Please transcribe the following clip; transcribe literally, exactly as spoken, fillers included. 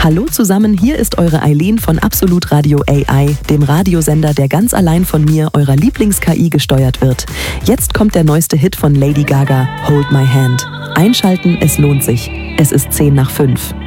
Hallo zusammen, hier ist eure Eileen von Absolut Radio A I, dem Radiosender, der ganz allein von mir, eurer Lieblings-K I, gesteuert wird. Jetzt kommt der neueste Hit von Lady Gaga, Hold My Hand. Einschalten, es lohnt sich. Es ist zehn nach fünf.